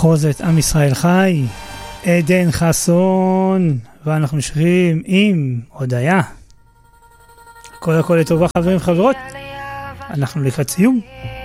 אחוזת עם ישראל חי, עדן חסון, ואנחנו נשארים עם הודיה. הכל לטובה חברים וחברות, אנחנו לקראת סיום.